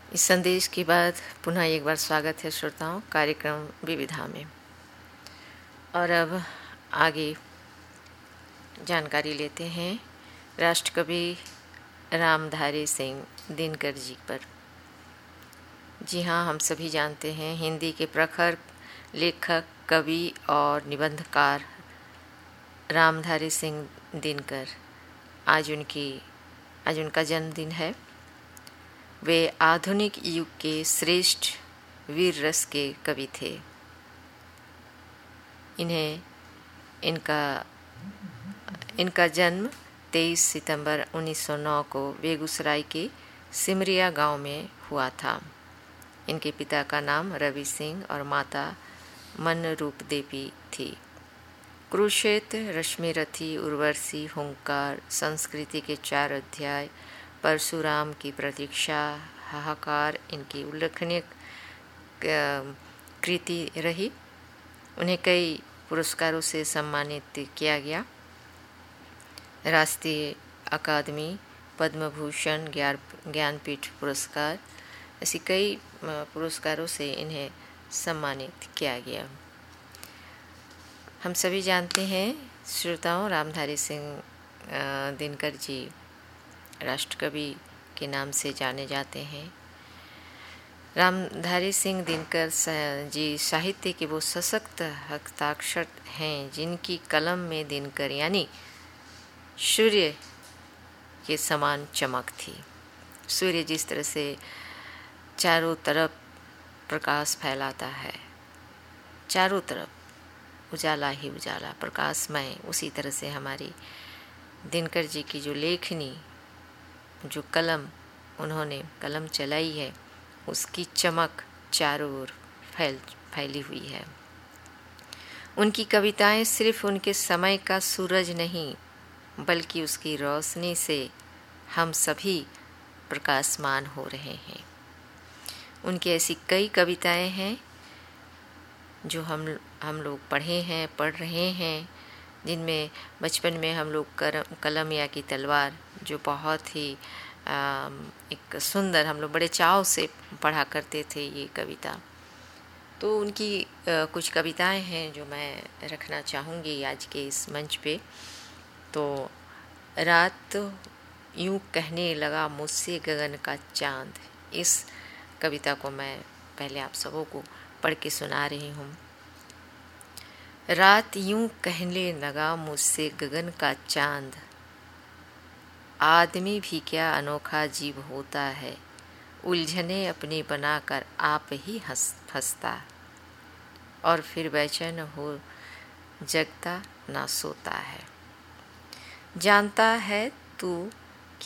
इस संदेश के बाद पुनः एक बार स्वागत है श्रोताओं कार्यक्रम विविधा में। और अब आगे जानकारी लेते हैं राष्ट्रकवि रामधारी सिंह दिनकर जी पर। जी हाँ, हम सभी जानते हैं हिंदी के प्रखर लेखक, कवि और निबंधकार रामधारी सिंह दिनकर। आज उनका जन्मदिन है। वे आधुनिक युग के श्रेष्ठ वीर रस के कवि थे। इनका जन्म 23 सितंबर 1909 को बेगूसराय के सिमरिया गांव में हुआ था। इनके पिता का नाम रवि सिंह और माता मनरूप देवी थी। कुरुक्षेत्र, रश्मिरथी, उर्वशी, हुंकार, संस्कृति के 4 अध्याय, परशुराम की प्रतीक्षा, हाहाकार इनकी उल्लेखनीय कृति रही। उन्हें कई पुरस्कारों से सम्मानित किया गया। राष्ट्रीय अकादमी, पद्म भूषण, ज्ञानपीठ पुरस्कार, ऐसी कई पुरस्कारों से इन्हें सम्मानित किया गया। हम सभी जानते हैं श्रोताओं, रामधारी सिंह दिनकर जी राष्ट्रकवि के नाम से जाने जाते हैं। रामधारी सिंह दिनकर जी साहित्य के वो सशक्त हस्ताक्षर हैं जिनकी कलम में दिनकर यानी सूर्य के समान चमक थी। सूर्य जिस तरह से चारों तरफ प्रकाश फैलाता है, चारों तरफ उजाला ही उजाला, प्रकाशमय, उसी तरह से हमारी दिनकर जी की जो लेखनी, जो उन्होंने कलम चलाई है, उसकी चमक चारों ओर फैली हुई है। उनकी कविताएं सिर्फ उनके समय का सूरज नहीं, बल्कि उसकी रोशनी से हम सभी प्रकाशमान हो रहे हैं। उनकी ऐसी कई कविताएं हैं जो हम लोग पढ़े हैं, पढ़ रहे हैं, जिनमें बचपन में हम लोग कलम या की तलवार, जो बहुत ही एक सुंदर, हम लोग बड़े चाव से पढ़ा करते थे ये कविता। तो उनकी कुछ कविताएं हैं जो मैं रखना चाहूँगी आज के इस मंच पे। तो रात यूं कहने लगा मुझसे गगन का चांद, इस कविता को मैं पहले आप सबों को पढ़ के सुना रही हूँ। रात यूं कहने लगा मुझसे गगन का चांद, आदमी भी क्या अनोखा जीव होता है, उलझने अपनी बनाकर आप ही फंसता, और फिर बेचैन हो जगता ना सोता है। जानता है तू